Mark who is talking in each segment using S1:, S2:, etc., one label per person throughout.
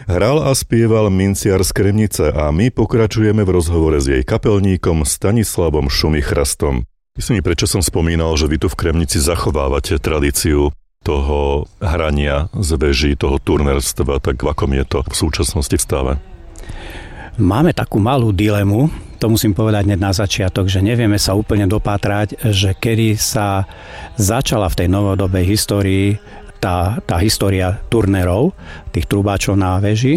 S1: Hral a spieval minciar z Kremnice a my pokračujeme v rozhovore s jej kapelníkom Stanislavom Šumichrastom. Myslím, prečo som spomínal, že vy tu v Kremnici zachovávate tradíciu toho hrania z veží, toho turnerstva, tak v akom je to v súčasnosti v stave?
S2: Máme takú malú dilemu, to musím povedať hneď na začiatok, že nevieme sa úplne dopátrať, že kedy sa začala v tej novodobej histórii tá história turnerov, tých trubáčov na veži,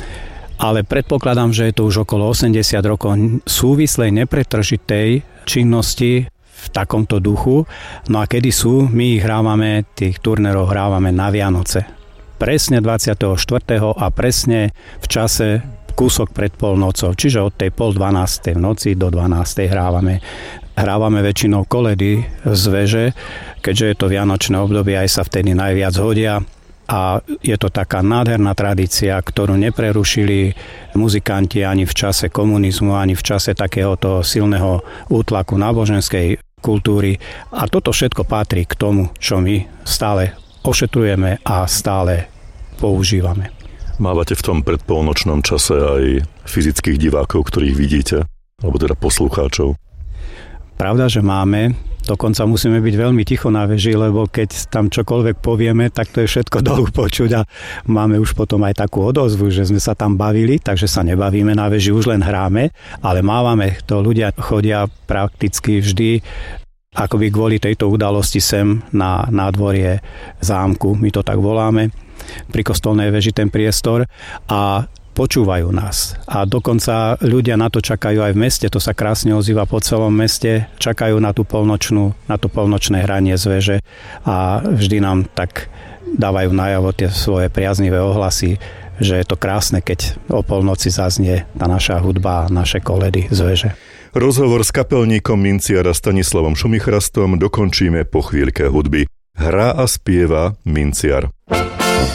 S2: ale predpokladám, že je to už okolo 80 rokov súvislej, nepretržitej činnosti v takomto duchu. No a kedy sú, my ich hrávame, tých turnerov hrávame na Vianoce. Presne 24. a presne v čase kúsok pred polnocou, čiže od tej 11:30 v noci do 12:00 hrávame väčšinou koledy z veže, keďže je to vianočné obdobie, aj sa vtedy najviac hodia a je to taká nádherná tradícia, ktorú neprerušili muzikanti ani v čase komunizmu, ani v čase takéhoto silného útlaku náboženskej kultúry a toto všetko patrí k tomu, čo my stále ošetrujeme a stále používame.
S1: Mávate v tom predpolnočnom čase aj fyzických divákov, ktorých vidíte, alebo teda poslucháčov?
S2: Pravda, že máme. Dokonca musíme byť veľmi ticho na veži, lebo keď tam čokoľvek povieme, tak to je všetko dolu počuť a máme už potom aj takú odozvu, že sme sa tam bavili, takže sa nebavíme na veži, už len hráme, ale mávame to, ľudia chodia prakticky vždy akoby kvôli tejto udalosti sem na nádvorie zámku, my to tak voláme, pri kostolnej veži ten priestor a počúvajú nás. A dokonca ľudia na to čakajú aj v meste, to sa krásne ozýva po celom meste, čakajú na to polnočné hranie z veže a vždy nám tak dávajú najavo tie svoje priaznivé ohlasy, že je to krásne, keď o polnoci zaznie tá naša hudba a naše koledy z veže.
S1: Rozhovor s kapelníkom minciara Stanislavom Šumichrastom dokončíme po chvíľke hudby. Hrá a spieva minciar.